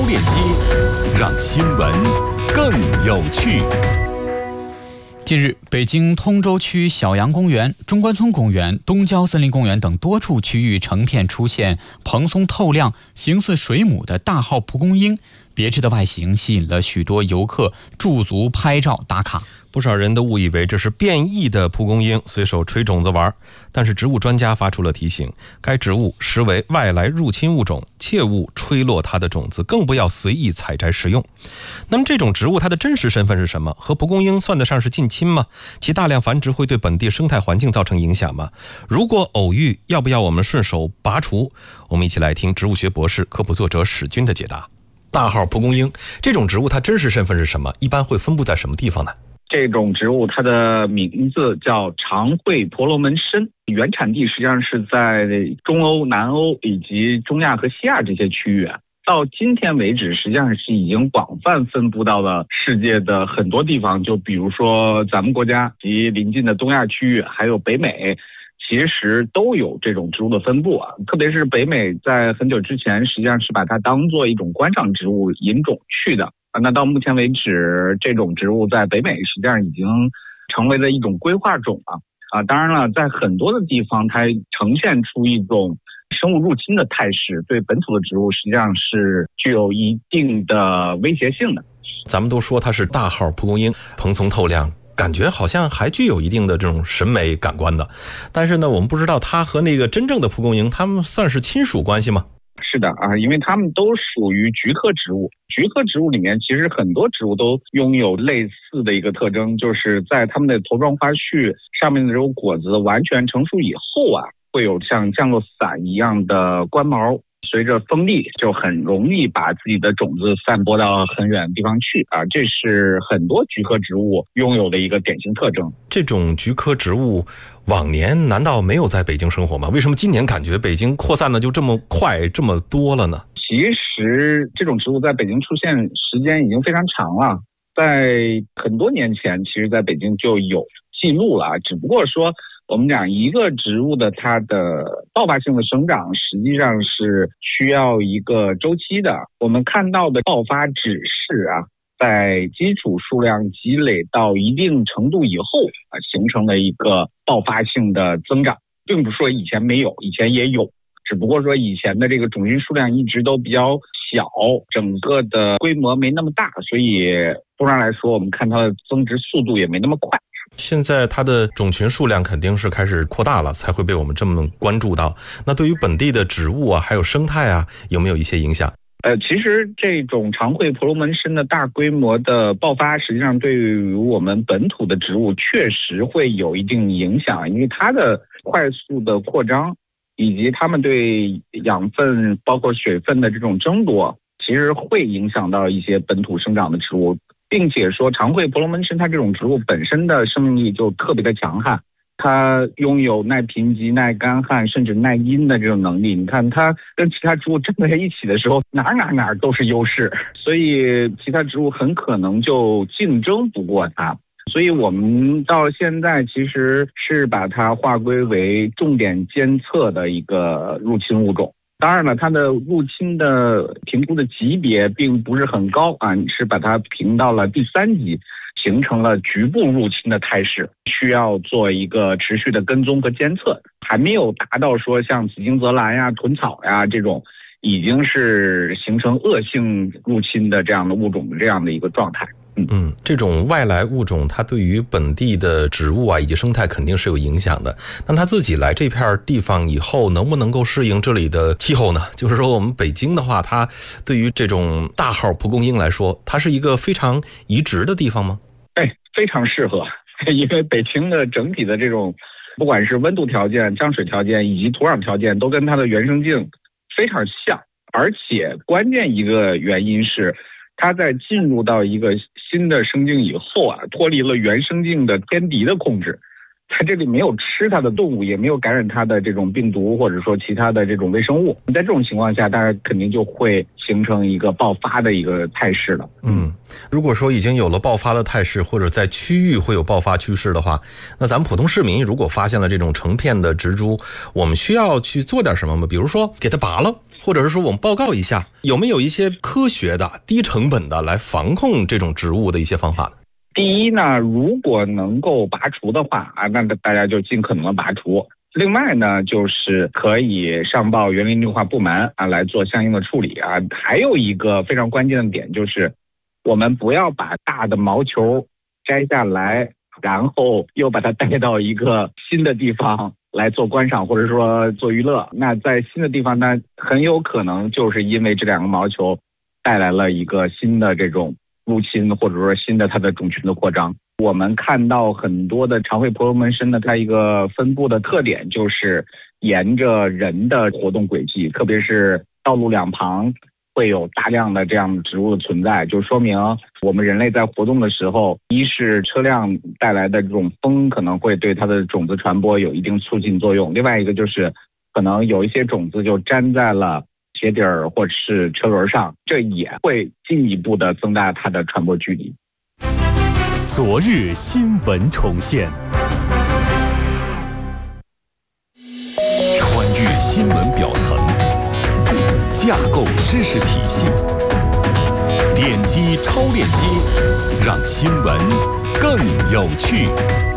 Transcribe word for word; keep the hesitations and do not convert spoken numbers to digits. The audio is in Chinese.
链接，让新闻更有趣。近日，北京通州区小杨公园、中关村公园、东郊森林公园等多处区域成片出现蓬松透亮、形似水母的大号蒲公英，别致的外形吸引了许多游客驻足拍照打卡。 不少人都误以为这是变异的蒲公英，随手吹种子玩。但是植物专家发出了提醒，该植物实为外来入侵物种，切勿吹落它的种子，更不要随意采摘食用。那么这种植物它的真实身份是什么？和蒲公英算得上是近亲吗？其大量繁殖会对本地生态环境造成影响吗？如果偶遇，要不要我们顺手拔除？我们一起来听植物学博士、科普作者史军的解答。大号蒲公英这种植物它真实身份是什么？一般会分布在什么地方呢？ 这种植物它的名字叫长喙婆罗门参，原产地实际上是在中欧、南欧以及中亚和西亚这些区域。到今天为止，实际上是已经广泛分布到了世界的很多地方，就比如说咱们国家及邻近的东亚区域，还有北美，其实都有这种植物的分布啊。特别是北美在很久之前实际上是把它当做一种观赏植物引种去的。那到目前为止，这种植物在北美实际上已经成为了一种规划种了啊。当然了，在很多的地方，它呈现出一种生物入侵的态势，对本土的植物实际上是具有一定的威胁性的。 咱们都说它是大号蒲公英，蓬松透亮，感觉好像还具有一定的这种审美感官的。但是呢，我们不知道它和那个真正的蒲公英，它们算是亲属关系吗？ 是的啊，因为它们都属于菊科植物。菊科植物里面，其实很多植物都拥有类似的一个特征，就是在它们的头状花序上面的这种果子完全成熟以后啊，会有像降落伞一样的冠毛，随着风力就很容易把自己的种子散播到很远的地方去啊，这是很多菊科植物拥有的一个典型特征。 这种菊科植物往年难道没有在北京生活吗？为什么今年感觉北京扩散的就这么快这么多了呢？ 其实这种植物在北京出现时间已经非常长了，在很多年前其实在北京就有记录了，只不过说我们讲一个植物的它的爆发性的生长实际上是需要一个周期的。我们看到的爆发只是啊，在基础数量积累到一定程度以后啊，形成了一个爆发性的增长，并不是说以前没有，以前也有，只不过说以前的这个种群数量一直都比较小，整个的规模没那么大，所以通常来说我们看它的增殖速度也没那么快。 现在它的种群数量肯定是开始扩大了，才会被我们这么关注到。那对于本地的植物啊，还有生态啊，有没有一些影响？ 呃，其实这种长喙婆罗门参的大规模的爆发，实际上对于我们本土的植物确实会有一定影响，因为它的快速的扩张，以及它们对养分包括水分的这种争夺，其实会影响到一些本土生长的植物。并且说长喙婆罗门参它这种植物本身的生命力就特别的强悍，它拥有耐贫瘠、耐干旱甚至耐阴的这种能力。你看它跟其他植物站在一起的时候，哪哪哪都是优势，所以其他植物很可能就竞争不过它。所以我们到现在其实是把它划归为重点监测的一个入侵物种。当然了，它的入侵的评估的级别并不是很高啊，是把它评到了第三级，形成了局部入侵的态势，需要做一个持续的跟踪和监测，还没有达到说像紫荆泽兰呀、豚草呀这种已经是形成恶性入侵的这样的物种的这样的一个状态。 嗯嗯，这种外来物种它对于本地的植物啊以及生态肯定是有影响的。那它自己来这片地方以后，能不能够适应这里的气候呢？就是说我们北京的话，它对于这种大号蒲公英来说，它是一个非常宜植的地方吗？ 哎，非常适合，因为北京的整体的这种不管是温度条件、降水条件以及土壤条件都跟它的原生境非常像，而且关键一个原因是它在进入到一个新的生境以后啊，脱离了原生境的天敌的控制， 在这里没有吃它的动物，也没有感染它的这种病毒或者说其他的这种微生物。在这种情况下，当然肯定就会形成一个爆发的一个态势了。 嗯，如果说已经有了爆发的态势，或者在区域会有爆发趋势的话，那咱们普通市民如果发现了这种成片的植株，我们需要去做点什么吗？比如说给它拔了，或者是说我们报告一下，有没有一些科学的、低成本的来防控这种植物的一些方法呢？ 第一呢，如果能够拔除的话啊，那大家就尽可能的拔除。另外呢，就是可以上报园林绿化部门啊来做相应的处理啊。还有一个非常关键的点就是，我们不要把大的毛球摘下来，然后又把它带到一个新的地方来做观赏或者说做娱乐。那在新的地方呢，很有可能就是因为这两个毛球带来了一个新的这种入侵，或者说新的它的种群的扩张。我们看到很多的长喙婆罗门参呢，它一个分布的特点就是沿着人的活动轨迹，特别是道路两旁会有大量的这样的植物的存在，就说明我们人类在活动的时候，一是车辆带来的这种风可能会对它的种子传播有一定促进作用，另外一个就是可能有一些种子就粘在了鞋底儿或者是车轮上，这也会进一步的增大它的传播距离。 昨日新闻重现， 穿越新闻表层，架构知识体系，点击超链接，让新闻更有趣。